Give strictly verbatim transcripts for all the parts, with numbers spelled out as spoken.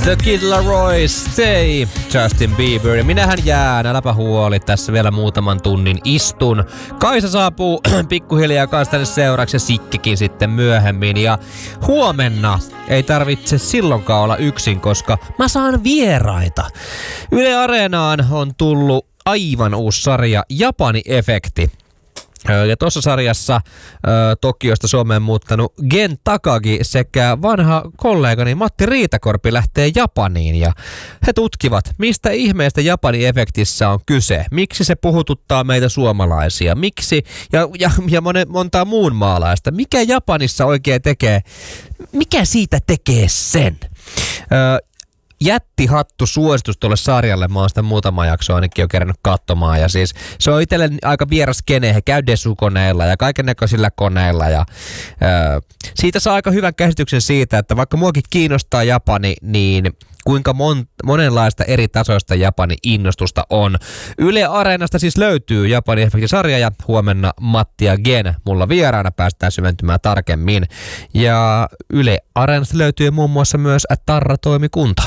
The Kid Laroi, Stay, Justin Bieber. Ja minähän jään, äläpä huoli, tässä vielä muutaman tunnin istun. Kaisa saapuu pikkuhiljaa kanssa tänne seuraksi ja Sikkikin sitten myöhemmin. Ja huomenna ei tarvitse silloinkaan olla yksin, koska mä saan vieraita. Yle Areenaan on tullut aivan uusi sarja, Japani-efekti. Ja tuossa sarjassa äh, Tokiosta Suomeen muuttanut Gen Takagi sekä vanha kollegani Matti Riitakorpi lähtee Japaniin ja he tutkivat, mistä ihmeestä Japani-efektissä on kyse, miksi se puhututtaa meitä suomalaisia, miksi ja, ja, ja monen, montaa muun maalaista, mikä Japanissa oikein tekee, mikä siitä tekee sen. Äh, Jättihattu suositus tuolle sarjalle. Mä oon sitä muutama jakso ainakin jo kerännyt katsomaan. Ja siis se on itselle aika vieras kene. He käy Desu-koneilla ja kaikennäköisillä koneilla. Ja, ö, siitä saa aika hyvän käsityksen siitä, että vaikka muakin kiinnostaa Japani, niin kuinka mon, monenlaista eri tasoista Japani-innostusta on. Yle Areenasta siis löytyy Japani-efekti-sarja ja huomenna Matti ja Gen mulla vieraana päästään syventymään tarkemmin. Ja Yle Areenasta löytyy muun muassa myös Tarra-toimikunta.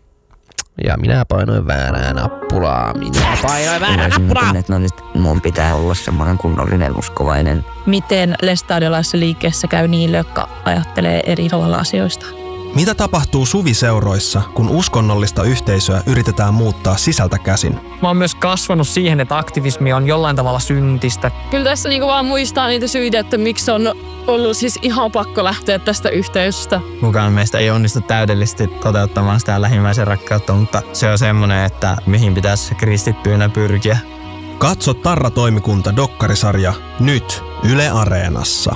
Ja minä painoin väärää nappulaa. Minä painoin väärää nappulaa. No nyt mun pitää olla semmoinen kunnollinen uskovainen. Miten lestadiolaisessa liikkeessä käy niille, jotka ajattelee eri tavalla asioista? Mitä tapahtuu suviseuroissa, kun uskonnollista yhteisöä yritetään muuttaa sisältä käsin? Mä oon myös kasvanut siihen, että aktivismi on jollain tavalla syntistä. Kyllä tässä niinku vaan muistaa niitä syitä, että miksi on ollut siis ihan pakko lähteä tästä yhteisöstä. Kukaan meistä ei onnistu täydellisesti toteuttamaan sitä lähimmäisen rakkautta, mutta se on semmoinen, että mihin pitäisi kristittyinä pyrkiä. Katso Tarra-toimikunta -dokkarisarja nyt Yle Areenassa.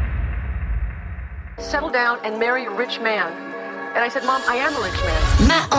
Settle down and marry a rich man. And I said, Mom, I am a rich man. Mä